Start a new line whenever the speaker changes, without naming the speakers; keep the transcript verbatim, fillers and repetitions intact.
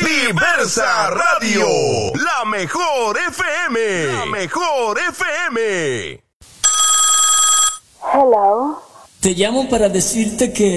Diversa Radio, la mejor F M, la mejor F M.
Hello.
Te llamo para decirte que